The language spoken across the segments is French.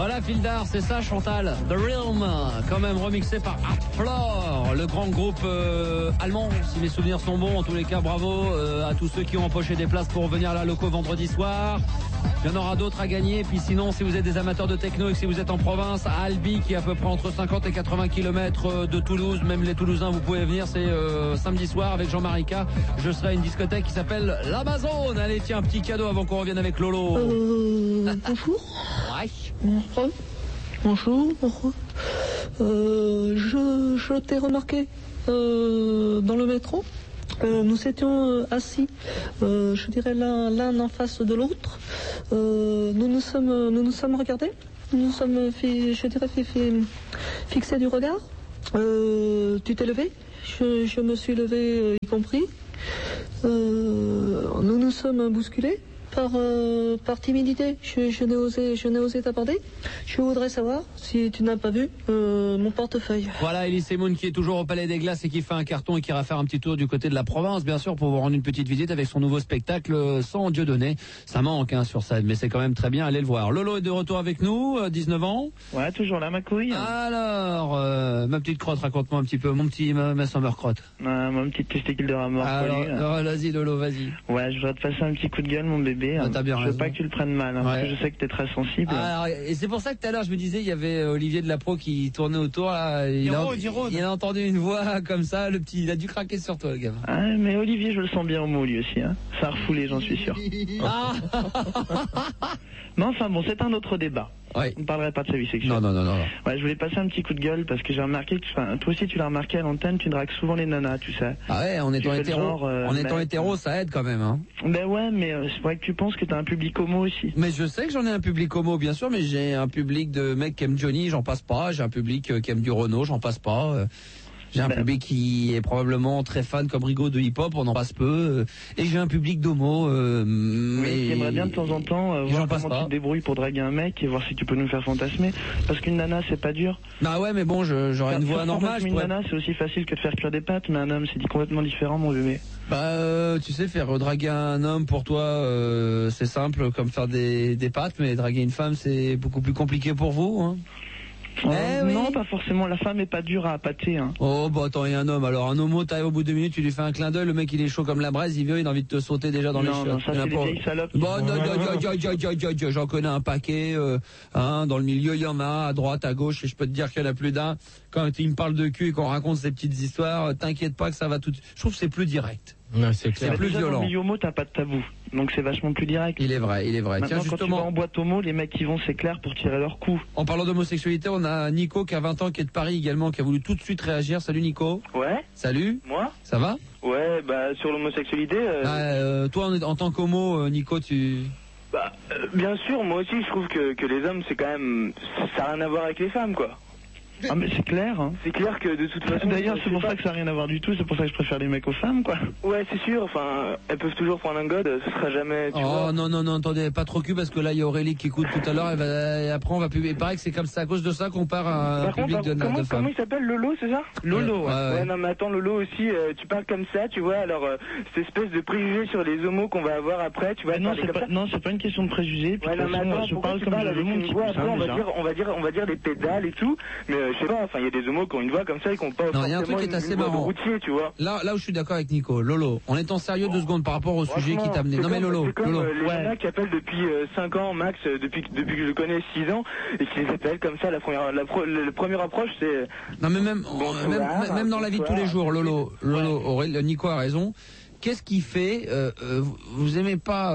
Voilà, fil d'art, c'est ça, Chantal. The Realm, quand même remixé par Artfloor, le grand groupe allemand, si mes souvenirs sont bons. En tous les cas, bravo à tous ceux qui ont empoché des places pour venir à la Loco vendredi soir. Il y en aura d'autres à gagner. Puis sinon, si vous êtes des amateurs de techno et que si vous êtes en province, à Albi, qui est à peu près entre 50 et 80 km de Toulouse, même les Toulousains, vous pouvez venir. C'est samedi soir avec Jean-Marie K. Je serai à une discothèque qui s'appelle l'Amazon. Allez, tiens, un petit cadeau avant qu'on revienne avec Lolo. Bonjour. Ouais. Bonjour. Je t'ai remarqué dans le métro. Nous étions assis, je dirais l'un en face de l'autre. Nous nous sommes regardés. Nous nous sommes, fixés du regard. Tu t'es levé. Je me suis levé, y compris. Nous nous sommes bousculés par timidité. Je n'ai osé t'aborder. Je voudrais savoir si tu n'as pas vu mon portefeuille. Voilà, Elie Semoun qui est toujours au Palais des Glaces et qui fait un carton et qui ira faire un petit tour du côté de la province, bien sûr, pour vous rendre une petite visite avec son nouveau spectacle Sans Dieudonné. Ça manque sur scène, mais c'est quand même très bien, allez le voir. Lolo est de retour avec nous, 19 ans. Ouais, toujours là, ma couille. Alors, ma petite crotte, raconte-moi un petit peu, ma summer crotte. Mon petit testicule de rameur. Alors, vas-y Lolo, vas-y. Ouais, je voudrais te passer un petit coup de gueule, mon bébé. T'as bien je raison. veux pas que tu le prennes mal, parce que je sais que t'es très sensible. Alors, et c'est pour ça que tout à l'heure je me disais, il y avait Olivier de la Pro qui tournait autour là. Il a entendu une voix comme ça, le petit, il a dû craquer sur toi, le gamin. Ah, mais Olivier, je le sens bien au mot lui aussi. Ça a refoulé, j'en suis sûr. Ah. Non, enfin bon, c'est un autre débat. Ouais. On ne parlerait pas de sa vie sexuelle. Non. Ouais, je voulais passer un petit coup de gueule parce que j'ai remarqué que, toi aussi tu l'as remarqué à l'antenne, tu dragues souvent les nanas, tu sais. Ah ouais, en étant hétéro, ça aide quand même. Ben ouais, mais c'est vrai que tu penses que t'as un public homo aussi. Mais je sais que j'en ai un public homo, bien sûr, mais j'ai un public de mecs qui aiment Johnny, j'en passe pas. J'ai un public qui aime du Renault, j'en passe pas. J'ai un public qui est probablement très fan comme Rigaud de hip-hop, on en passe peu. Et j'ai un public d'homo, mais qui aimerait bien de temps en temps voir comment tu te débrouilles pour draguer un mec et voir si tu peux nous faire fantasmer. Parce qu'une nana, c'est pas dur. Bah ouais, mais bon, j'aurais une voix normale. Une nana, c'est aussi facile que de faire cuire des pâtes, mais un homme, c'est complètement différent, mon bébé. Bah, tu sais, faire draguer un homme pour toi, c'est simple comme faire des pâtes, mais draguer une femme, c'est beaucoup plus compliqué pour vous, Non, pas forcément. La femme est pas dure à appâter. Oh, bah attends, il y a un homme. Alors, un homo, t'arrives au bout de 2 minutes, tu lui fais un clin d'œil, le mec il est chaud comme la braise, il a envie de te sauter déjà dans les chiottes. Non, ça c'est des vieilles salopes. Bon, j'en connais un paquet, dans le milieu, il y en a, à droite, à gauche, et je peux te dire qu'il y en a plus d'un. Quand il me parle de cul et qu'on raconte ces petites histoires, t'inquiète pas que ça va tout. Je trouve que c'est plus direct. Ouais, c'est clair. C'est plus violent. Dans le milieu homo, t'as pas de tabou. Donc c'est vachement plus direct. Il est vrai. Maintenant, Tiens, justement, quand tu vas en boîte homo, les mecs qui vont, c'est clair, pour tirer leur coup. En parlant d'homosexualité, on a Nico qui a 20 ans, qui est de Paris également, qui a voulu tout de suite réagir. Salut Nico. Ouais. Salut. Moi. Ça va? Ouais, bah sur l'homosexualité. Toi, en tant qu'homo, Nico, tu... Bah, bien sûr, moi aussi, je trouve que les hommes, c'est quand même, ça n'a rien à voir avec les femmes, quoi. Ah mais c'est clair. C'est clair que de toute façon. D'ailleurs c'est pour ça que ça n'a rien à voir du tout, c'est pour ça que je préfère les mecs aux femmes quoi. Ouais c'est sûr, enfin elles peuvent toujours prendre un god, ce sera jamais. Tu vois. Non, attendez, pas trop cul parce que là il y a Aurélie qui écoute tout à l'heure et après on va publier. Il paraît que c'est comme ça, à cause de ça qu'on part à un public de femmes. Comment il s'appelle, Lolo, c'est ça? Lolo, ouais. Non mais attends, Lolo aussi, tu parles comme ça, tu vois, alors cette espèce de préjugé sur les homos qu'on va avoir après, tu vois. Non c'est pas une question de préjugé. Ouais, non mais attends, je parle comme le monde qui après on va dire les pédales et tout, mais je sais pas, enfin il y a des homos qui ont une voix comme ça et qui ont pas non, il y a un truc qui est assez marrant. Routier, tu vois. Là où je suis d'accord avec Nico, Lolo, en étant sérieux 2 secondes par rapport au sujet qui t'a amené. Non mais Lolo, c'est comme les nanas qui appellent depuis 5 ans max, depuis que je le connais 6 ans et qui les appellent comme ça. La première approche c'est. Non mais même dans la vie de tous les jours, Lolo, Nico a raison. Qu'est-ce qui fait vous aimez pas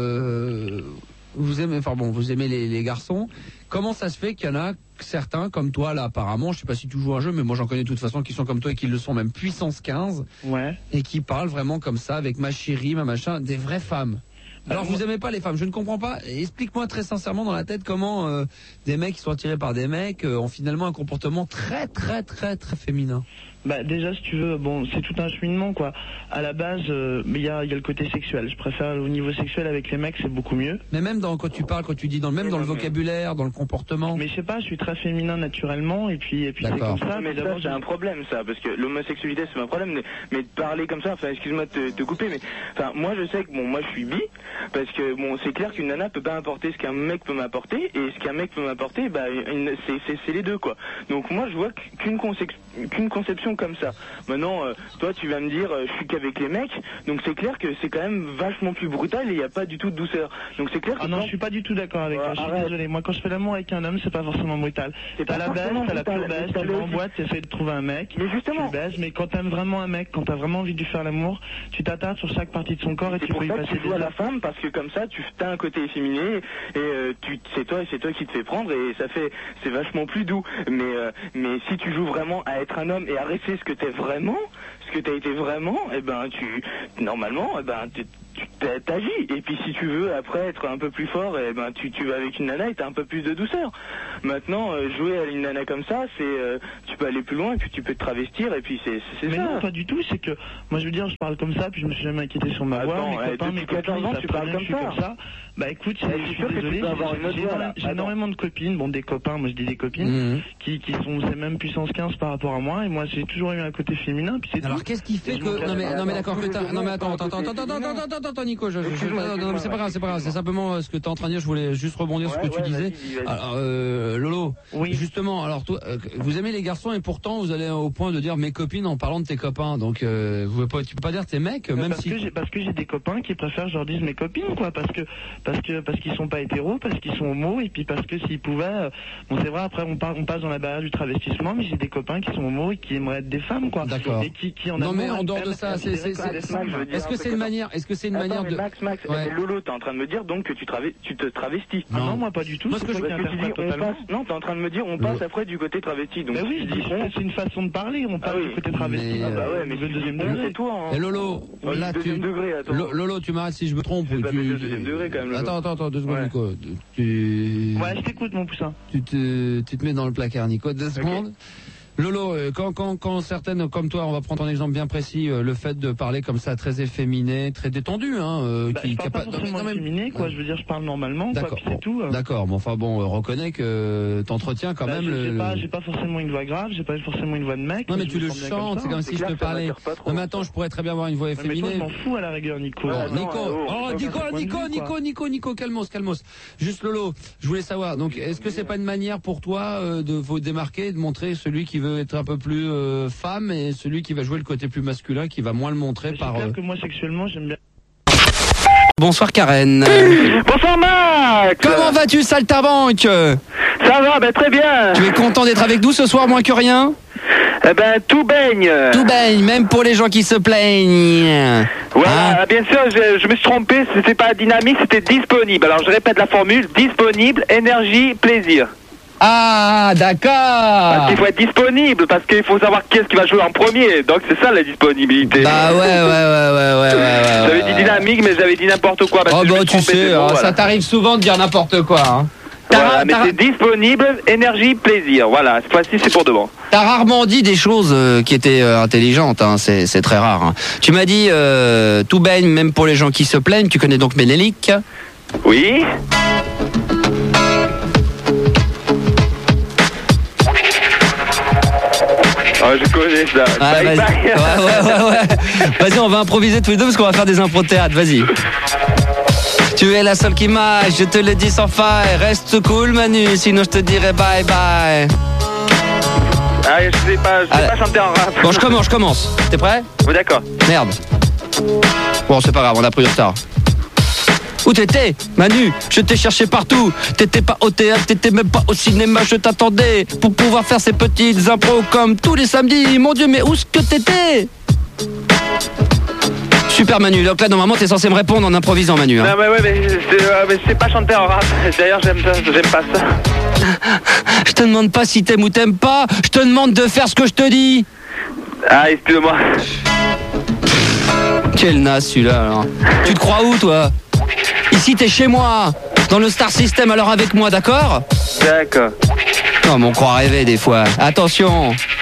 vous aimez les garçons. Comment ça se fait qu'il y en a certains comme toi là apparemment, je sais pas si tu joues un jeu, mais moi j'en connais de toute façon qui sont comme toi et qui le sont même puissance 15, et qui parlent vraiment comme ça avec ma chérie, ma machin, des vraies femmes. Alors vous aimez pas les femmes, je ne comprends pas. Explique-moi très sincèrement dans la tête comment des mecs qui sont attirés par des mecs ont finalement un comportement très très très très féminin. Bah déjà si tu veux, bon c'est tout un cheminement quoi. À la base, il y a le côté sexuel. Je préfère au niveau sexuel avec les mecs, c'est beaucoup mieux. Mais même quand tu parles, quand tu dis dans le vocabulaire, dans le comportement. Mais je sais pas, je suis très féminin naturellement et puis c'est comme ça. Mais ça c'est un problème ça, parce que l'homosexualité c'est un problème. Mais de parler comme ça, enfin excuse-moi de te couper, mais enfin moi je sais que moi je suis bi, parce que bon c'est clair qu'une nana peut pas apporter ce qu'un mec peut m'apporter, et ce qu'un mec peut m'apporter, bah c'est les deux quoi. Donc moi je vois qu'une conception comme ça. Maintenant, toi tu vas me dire, je suis qu'avec les mecs, donc c'est clair que c'est quand même vachement plus brutal et il n'y a pas du tout de douceur. Donc c'est clair que... Ah non, je suis pas du tout d'accord avec toi, je suis désolé. Moi quand je fais l'amour avec un homme, c'est pas forcément brutal. T'as la baisse, t'as la pure baisse, tu vas en boîte, tu essaies de trouver un mec, mais justement, tu baises, mais quand t'aimes vraiment un mec, quand t'as vraiment envie de lui faire l'amour, tu t'attardes sur chaque partie de son corps et tu peux y passer des heures. À la femme, parce que comme ça, tu as un côté efféminé et c'est toi qui te fait prendre et c'est vachement plus doux. Mais si tu joues vraiment à être un homme et à rester ce que t'es vraiment, ce que t'as été vraiment, et ben normalement, tu t'agis. Et puis si tu veux après être un peu plus fort, et ben tu vas avec une nana et t'as un peu plus de douceur. Maintenant, jouer à une nana comme ça, tu peux aller plus loin et puis tu peux te travestir et puis c'est ça. Mais non, pas du tout. C'est que moi je veux dire, je parle comme ça, puis je me suis jamais inquiété sur ma voix. Mes copains, mes copines, tu parles comme ça. Bah écoute, je suis désolé, j'ai énormément de copines, bon des copains, moi je dis des copines, qui sont c'est même puissance 15 par rapport à moi, et moi j'ai toujours eu un côté féminin, puis c'est tout. Alors qu'est-ce qui fait que non mais d'accord que t'as non mais attends Nico, non mais c'est pas grave, c'est simplement ce que t'es en train de dire, je voulais juste rebondir sur ce que tu disais. Alors, Lolo, oui. Justement, alors toi vous aimez les garçons et pourtant vous allez au point de dire mes copines en parlant de tes copains, donc tu peux pas dire tes mecs, même parce que j'ai des copains qui préfèrent que je leur dise mes copines quoi, parce qu'ils sont pas hétéros, parce qu'ils sont homo, et puis parce que s'ils pouvaient, bon c'est vrai après on passe dans la barrière du travestissement, mais j'ai des copains qui sont homo et qui aimeraient être des femmes quoi. D'accord. Et qui en non mais en dehors de ça, est-ce que c'est une manière de Max, Lolo, t'es en train de me dire donc que tu te travestis. Non, moi pas du tout. Moi, ce que je dis, non, t'es en train de me dire on passe après du côté travesti. Donc oui, je dis c'est une façon de parler, on passe du côté travesti. Ah bah ouais, mais le deuxième degré, c'est toi. Lolo, là Lolo, tu m'arrêtes si je me trompe. Deuxième degré quand même. Attends, 2 secondes, Nico. Ouais, je t'écoute, mon poussin. Tu te mets dans le placard, Nico. 2 secondes. Lolo, quand certaines comme toi, on va prendre un exemple bien précis, le fait de parler comme ça très efféminé, très détendu, je parle pas forcément efféminé, quoi. Je veux dire, je parle normalement, quoi. Puis c'est tout. D'accord. Bon, enfin bon, reconnais que t'entretiens quand même. J'ai pas forcément une voix grave, j'ai pas forcément une voix de mec. Non, mais tu le chantes, c'est comme si je te parlais. Non, mais attends, je pourrais très bien avoir une voix efféminée. Mais toi, je m'en fous à la rigueur, Nico. Nico, calmos. Juste Lolo, je voulais savoir. Donc, est-ce que c'est pas une manière pour toi de vous démarquer, de montrer celui qui veut être un peu plus femme et celui qui va jouer le côté plus masculin, qui va moins le montrer par... C'est clair que moi sexuellement j'aime bien. Bonsoir Karen. Bonsoir Max. Comment vas-tu Saltabanque? Ça va, très bien. Tu es content d'être avec nous ce soir moins que rien? Tout baigne. Tout baigne, même pour les gens qui se plaignent. Voilà, bien sûr, je me suis trompé, c'était pas dynamique, c'était disponible. Alors je répète la formule, disponible, énergie, plaisir. Ah, d'accord. Parce qu'il faut être disponible, parce qu'il faut savoir qui est-ce qui va jouer en premier. Donc c'est ça la disponibilité. Bah ouais. J'avais dit dynamique, mais j'avais dit n'importe quoi. Oh bah tu sais, ça t'arrive souvent de dire n'importe quoi. Hein. Voilà, mais c'est disponible, énergie, plaisir. Voilà, cette fois-ci c'est pour de bon. T'as rarement dit des choses qui étaient intelligentes, hein. C'est très rare. Hein. Tu m'as dit tout baigne, même pour les gens qui se plaignent. Tu connais donc Ménélique? Oui. Oh, je connais ça. Ah, bye. Ouais. Vas-y, on va improviser tous les deux parce qu'on va faire des impros de théâtre. Vas-y. Tu es la seule qui m'aille, je te le dis sans faille. Reste cool Manu, sinon je te dirai bye bye. Ah, je sais pas chanter en rap. Bon, je commence. T'es prêt? Oui, d'accord. Merde. Bon, c'est pas grave, on a pris du retard. Où t'étais, Manu? Je t'ai cherché partout. T'étais pas au théâtre, t'étais même pas au cinéma. Je t'attendais pour pouvoir faire ces petites impros comme tous les samedis. Mon Dieu, mais où est-ce que t'étais? Super Manu, donc là normalement t'es censé me répondre en improvisant Manu. Hein. Non mais je sais pas chanter en rap. D'ailleurs j'aime pas ça. Je te demande pas si t'aimes ou t'aimes pas. Je te demande de faire ce que je te dis. Ah, excuse-moi. Quel naze celui-là alors. Tu te crois où toi? Ici t'es chez moi, dans le Star System, alors avec moi, d'accord? D'accord. Non mais on croit rêver des fois. Attention,